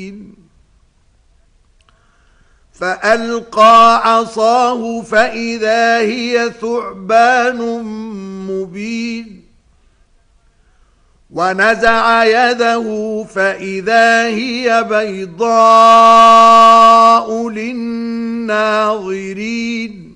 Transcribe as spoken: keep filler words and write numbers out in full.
فألقى عصاه فإذا هي ثعبان مبين ونزع يده فإذا هي بيضاء للناظرين